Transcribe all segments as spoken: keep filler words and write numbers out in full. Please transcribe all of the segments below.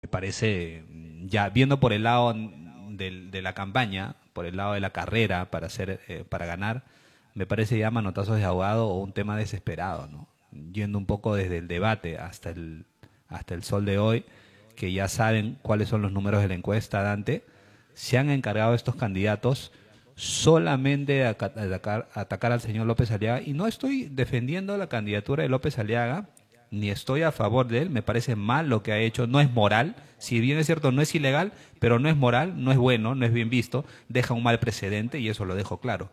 parece, ya viendo por el lado del- de la campaña, por el lado de la carrera para hacer, eh, para ganar, me parece ya manotazos de ahogado o un tema desesperado, ¿no? Yendo un poco desde el debate hasta el, hasta el sol de hoy, que ya saben cuáles son los números de la encuesta, Dante, se han encargado estos candidatos solamente de aca- atacar, atacar al señor López Aliaga, y no estoy defendiendo la candidatura de López Aliaga, ni estoy a favor de él, me parece mal lo que ha hecho, no es moral, si bien es cierto, no es ilegal, pero no es moral, no es bueno, no es bien visto, deja un mal precedente y eso lo dejo claro.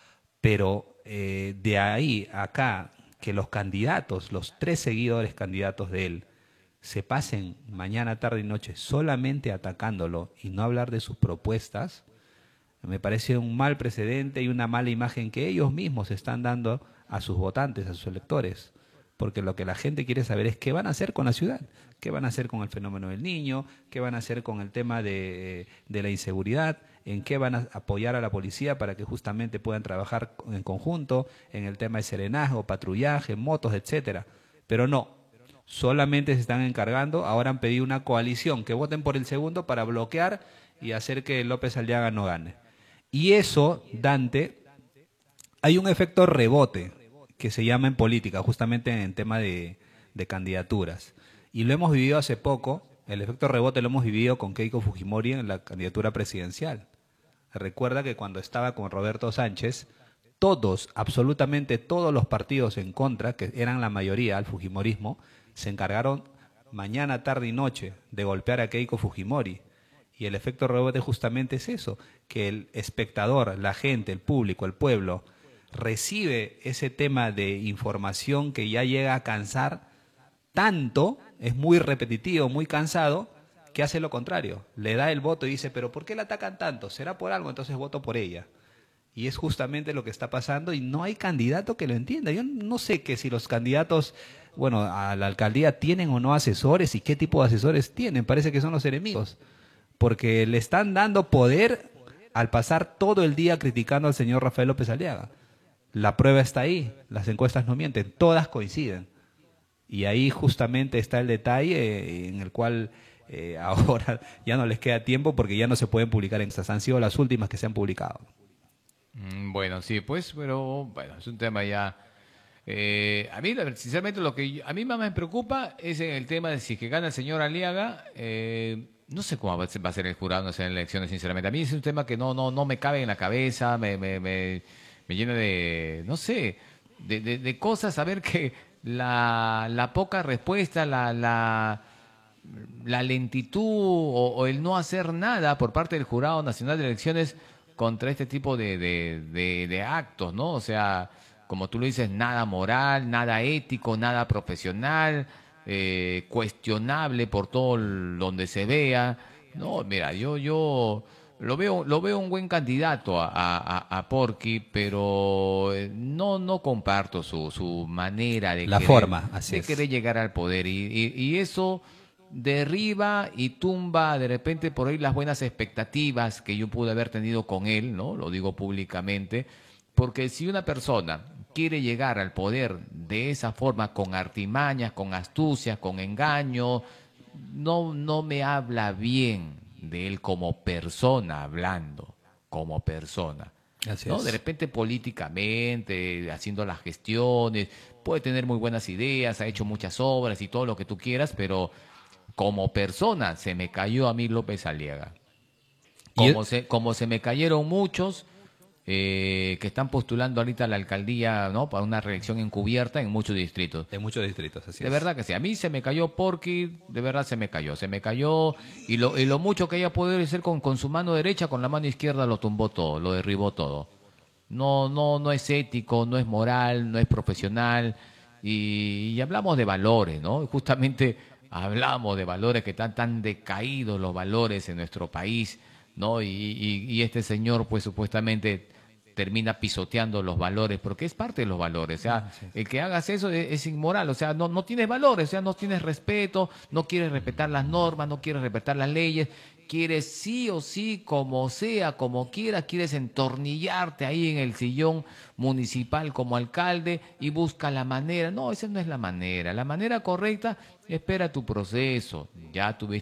Pero eh, de ahí a acá, que los candidatos, los tres seguidores candidatos de él, se pasen mañana, tarde y noche solamente atacándolo y no hablar de sus propuestas, me parece un mal precedente y una mala imagen que ellos mismos están dando a sus votantes, a sus electores. Porque lo que la gente quiere saber es qué van a hacer con la ciudad, qué van a hacer con el fenómeno del niño, qué van a hacer con el tema de, de la inseguridad, en qué van a apoyar a la policía para que justamente puedan trabajar en conjunto, en el tema de serenazgo, patrullaje, motos, etcétera. Pero no, solamente se están encargando, ahora han pedido una coalición, que voten por el segundo para bloquear y hacer que López Aliaga no gane. Y eso, Dante, hay un efecto rebote que se llama en política, justamente en tema de, de candidaturas. Y lo hemos vivido hace poco, el efecto rebote lo hemos vivido con Keiko Fujimori en la candidatura presidencial. Recuerda que cuando estaba con Roberto Sánchez, todos, absolutamente todos los partidos en contra, que eran la mayoría al Fujimorismo, se encargaron mañana, tarde y noche de golpear a Keiko Fujimori. Y el efecto rebote justamente es eso, que el espectador, la gente, el público, el pueblo, recibe ese tema de información que ya llega a cansar tanto, es muy repetitivo, muy cansado, que hace lo contrario. Le da el voto y dice, pero ¿por qué la atacan tanto? ¿Será por algo? Entonces voto por ella. Y es justamente lo que está pasando y no hay candidato que lo entienda. Yo no sé que si los candidatos, bueno, a la alcaldía tienen o no asesores y qué tipo de asesores tienen. Parece que son los enemigos porque le están dando poder al pasar todo el día criticando al señor Rafael López Aliaga. La prueba está ahí, las encuestas no mienten, todas coinciden. Y ahí justamente está el detalle eh, en el cual eh, ahora ya no les queda tiempo porque ya no se pueden publicar en estas. Han sido las últimas que se han publicado. Mm, Bueno, sí, pues, pero bueno, es un tema ya. Eh, a mí, la ver- sinceramente, lo que yo- a mí más me preocupa es en el tema de si es que gana el señor Aliaga. Eh, no sé cómo va a ser va a ser el jurado en las elecciones, sinceramente. A mí es un tema que no, no, no me cabe en la cabeza, me, me, me, me llena de, no sé, de, de, de cosas. Saber que la, la poca respuesta, la, la, la lentitud o, o el no hacer nada por parte del Jurado Nacional de Elecciones contra este tipo de, de, de- de actos, ¿no? O sea, como tú lo dices, nada moral, nada ético, nada profesional, eh, cuestionable por todo el- donde se vea. No, mira, yo, yo lo veo, lo veo un buen candidato a, a, a- a Porky, pero eh, no, no comparto su, su manera de La querer, forma, así de querer es. llegar al poder. Y, y, y eso derriba y tumba de repente por ahí las buenas expectativas que yo pude haber tenido con él, ¿no? Lo digo públicamente, porque si una persona quiere llegar al poder de esa forma, con artimañas, con astucias, con engaño, no, no me habla bien de él como persona hablando, como persona. Así ¿No? De es. repente políticamente, haciendo las gestiones, puede tener muy buenas ideas, ha hecho muchas obras y todo lo que tú quieras, pero como persona se me cayó a mí López Aliaga. Y Como e- se, como se me cayeron muchos eh, que están postulando ahorita a la alcaldía, ¿no? Para una reelección encubierta en muchos distritos. de muchos distritos, así De es. verdad que sí. A mí se me cayó Porky, de verdad se me cayó. Se me cayó y lo, y lo mucho que haya podido hacer con, con su mano derecha, con la mano izquierda lo tumbó todo, lo derribó todo. No, no, no es ético, no es moral, no es profesional. Y, y hablamos de valores, ¿no? Justamente hablamos de valores que están tan decaídos los valores en nuestro país, ¿no? Y, y- y este señor, pues supuestamente termina pisoteando los valores, porque es parte de los valores. O sea, Así es. el que hagas eso es, es inmoral, o sea, no, no tienes valores, o sea, no tienes respeto, no quieres respetar las normas, no quieres respetar las leyes, quieres sí o sí, como sea, como quieras, quieres entornillarte ahí en el sillón municipal como alcalde y busca la manera. No, esa no es la manera. La manera correcta, espera tu proceso. Ya tuviste tu gestión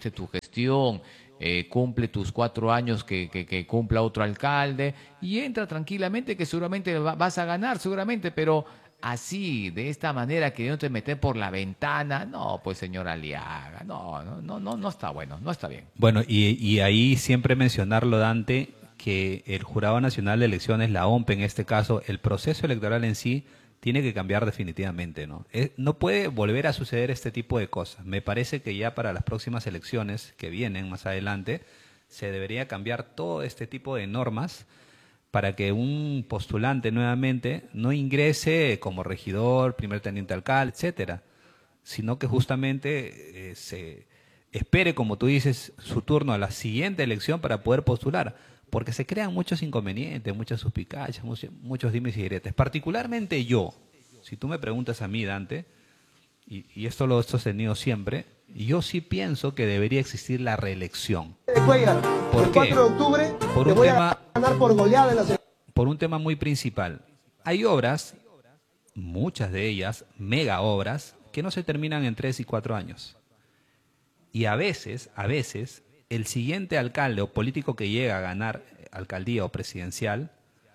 gestión, eh, cumple tus cuatro años que, que, que cumpla otro alcalde y entra tranquilamente que seguramente va- vas a ganar, seguramente, pero así, de esta manera, queriéndote meter por la ventana, no, pues señora Aliaga, no, no, no, no, no está bueno, no está bien. Bueno, y, y ahí siempre mencionarlo, Dante, que el Jurado Nacional de Elecciones, la O M P en este caso, el proceso electoral en sí tiene que cambiar definitivamente, ¿no? Eh, no puede volver a suceder este tipo de cosas. Me parece que ya para las próximas elecciones que vienen más adelante, se debería cambiar todo este tipo de normas para que un postulante nuevamente no ingrese como regidor, primer teniente alcalde, etcétera, sino que justamente eh, se espere, como tú dices, su turno a la siguiente elección para poder postular, porque se crean muchos inconvenientes, muchas suspicacias, muchos, muchos dimes y diretes. Particularmente yo, si tú me preguntas a mí, Dante, y, y esto lo he sostenido siempre, yo sí pienso que debería existir la reelección. Cuellar, ¿Por el qué? cuatro de octubre Por te un voy tema, a ganar por goleada en la segunda. por un tema muy principal. Hay obras, muchas de ellas, mega obras, que no se terminan en tres y cuatro años. Y a veces, a veces, el siguiente alcalde o político que llega a ganar alcaldía o presidencial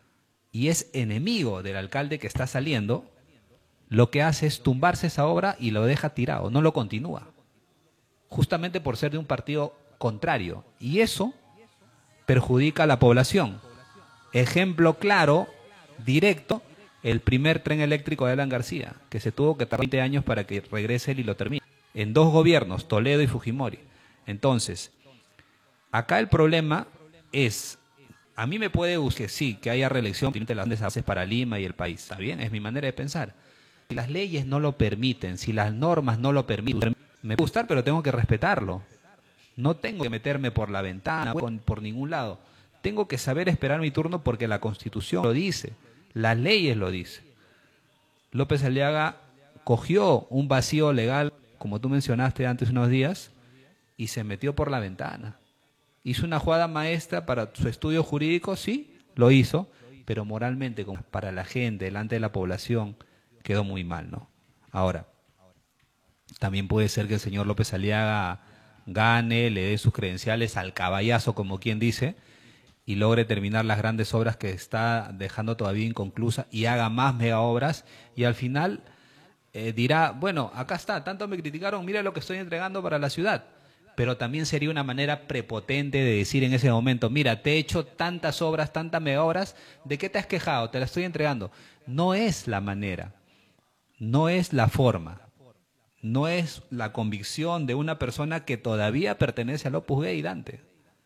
y es enemigo del alcalde que está saliendo, lo que hace es tumbarse esa obra y lo deja tirado, no lo continúa, justamente por ser de un partido contrario. Y eso perjudica a la población. Ejemplo claro, directo, el primer tren eléctrico de Alan García, que se tuvo que tardar veinte años para que regrese él y lo termine. En dos gobiernos, Toledo y Fujimori. Entonces, acá el problema es, a mí me puede gustar que sí, que haya reelección de las bases para Lima y el país. Está bien, es mi manera de pensar. Si las leyes no lo permiten, si las normas no lo permiten, me puede gustar, pero tengo que respetarlo. No tengo que meterme por la ventana, por, por ningún lado. Tengo que saber esperar mi turno porque la Constitución lo dice, las leyes lo dicen. López Aliaga cogió un vacío legal, como tú mencionaste antes unos días, y se metió por la ventana. ¿Hizo una jugada maestra para su estudio jurídico? Sí, lo hizo, pero moralmente, como para la gente, delante de la población, quedó muy mal, ¿no? Ahora, también puede ser que el señor López Aliaga gane, le dé sus credenciales al caballazo, como quien dice, y logre terminar las grandes obras que está dejando todavía inconclusa y haga más mega obras y al final eh, dirá, bueno, acá está, tanto me criticaron, mira lo que estoy entregando para la ciudad. Pero también sería una manera prepotente de decir en ese momento, mira, te he hecho tantas obras, tantas mega obras, ¿de qué te has quejado? Te las estoy entregando. No es la manera, no es la forma, no es la convicción de una persona que todavía pertenece al Opus Dei, Dante.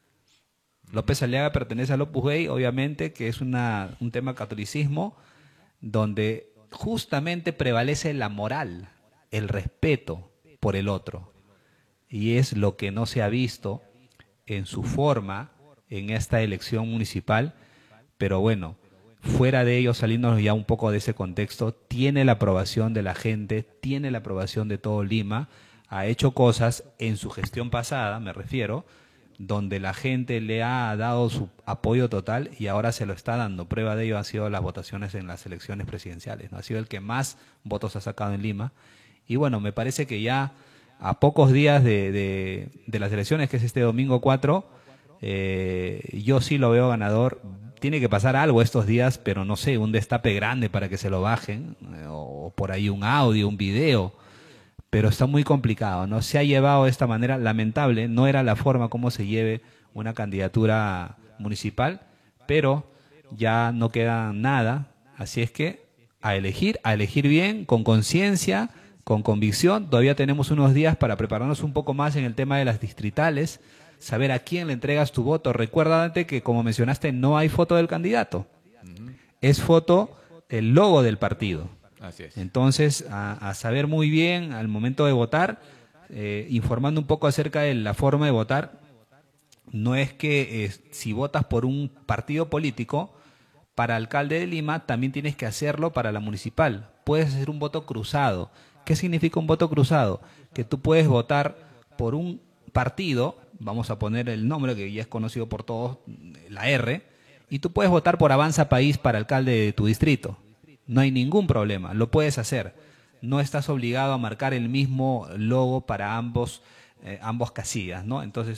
López Aliaga pertenece al Opus Dei, obviamente, que es una, un tema catolicismo, donde justamente prevalece la moral, el respeto por el otro. Y es lo que no se ha visto en su forma en esta elección municipal, pero bueno, fuera de ello, saliéndonos ya un poco de ese contexto, tiene la aprobación de la gente, tiene la aprobación de todo Lima, ha hecho cosas en su gestión pasada, me refiero, donde la gente le ha dado su apoyo total y ahora se lo está dando. Prueba de ello han sido las votaciones en las elecciones presidenciales, ¿no? Ha sido el que más votos ha sacado en Lima. Y bueno, me parece que ya a pocos días de, de, de las elecciones, que es este domingo cuatro, eh, yo sí lo veo ganador. Tiene que pasar algo estos días, pero no sé, un destape grande para que se lo bajen, eh, o por ahí un audio, un video, pero está muy complicado, ¿no? Se ha llevado de esta manera, lamentable, no era la forma como se lleve una candidatura municipal, pero ya no queda nada, así es que a elegir, a elegir bien, con conciencia, con convicción. Todavía tenemos unos días para prepararnos un poco más en el tema de las distritales, saber a quién le entregas tu voto. Recuerda, Dante, que como mencionaste, no hay foto del candidato, uh-huh. Es foto, el logo del partido. Así es. Entonces, a, a saber muy bien al momento de votar, eh, informando un poco acerca de la forma de votar. No es que eh, si votas por un partido político, para alcalde de Lima, también tienes que hacerlo para la municipal. Puedes hacer un voto cruzado. ¿Qué significa un voto cruzado? Que tú puedes votar por un partido, vamos a poner el nombre que ya es conocido por todos, la R, y tú puedes votar por Avanza País para alcalde de tu distrito. No hay ningún problema, lo puedes hacer. No estás obligado a marcar el mismo logo para ambos, eh, ambos casillas, ¿no? Entonces